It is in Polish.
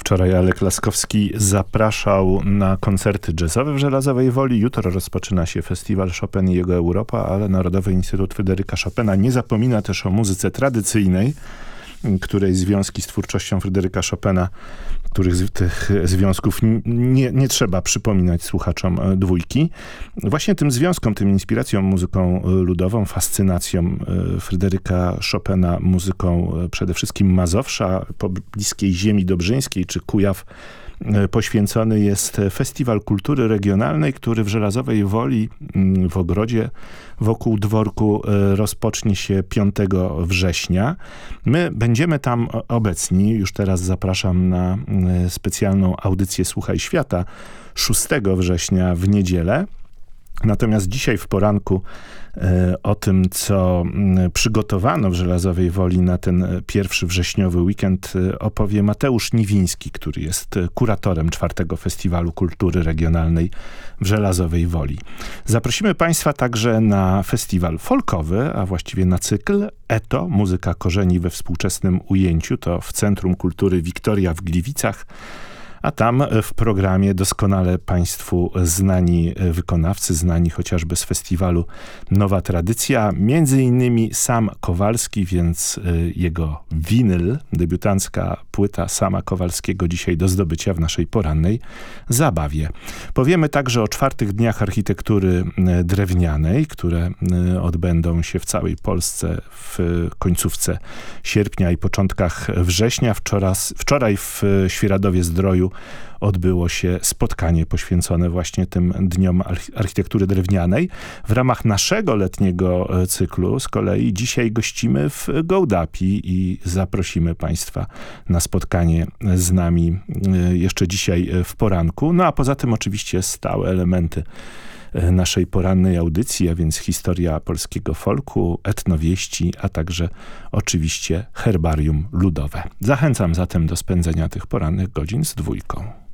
Wczoraj Alek Laskowski zapraszał na koncerty jazzowe w Żelazowej Woli. Jutro rozpoczyna się festiwal Chopin i jego Europa, ale Narodowy Instytut Fryderyka Chopina nie zapomina też o muzyce tradycyjnej, której związki z twórczością Fryderyka Chopina, których tych związków nie trzeba przypominać słuchaczom dwójki. Właśnie tym związkom, tym inspiracją muzyką ludową, fascynacją Fryderyka Chopina muzyką przede wszystkim Mazowsza, pobliskiej ziemi dobrzyńskiej czy Kujaw, poświęcony jest Festiwal Kultury Regionalnej, który w Żelazowej Woli w ogrodzie wokół dworku rozpocznie się 5 września. My będziemy tam obecni. Już teraz zapraszam na specjalną audycję Słuchaj Świata 6 września w niedzielę. Natomiast dzisiaj w poranku o tym, co przygotowano w Żelazowej Woli na ten 1 wrześniowy weekend, opowie Mateusz Niwiński, który jest kuratorem 4. Festiwalu Kultury Regionalnej w Żelazowej Woli. Zaprosimy Państwa także na festiwal folkowy, a właściwie na cykl ETO, muzyka korzeni we współczesnym ujęciu. To w Centrum Kultury Wiktoria w Gliwicach. A tam w programie doskonale Państwu znani wykonawcy, znani chociażby z festiwalu Nowa Tradycja, między innymi Sam Kowalski, więc jego winyl, debiutancka płyta Sama Kowalskiego dzisiaj do zdobycia w naszej porannej zabawie. Powiemy także o 4 dniach architektury drewnianej, które odbędą się w całej Polsce w końcówce sierpnia i początkach września. Wczoraj w Świeradowie-Zdroju odbyło się spotkanie poświęcone właśnie tym dniom architektury drewnianej. W ramach naszego letniego cyklu z kolei dzisiaj gościmy w Gołdapi i zaprosimy Państwa na spotkanie z nami jeszcze dzisiaj w poranku. No a poza tym oczywiście stałe elementy naszej porannej audycji, a więc historia polskiego folku, etnowieści, a także oczywiście herbarium ludowe. Zachęcam zatem do spędzenia tych porannych godzin z dwójką.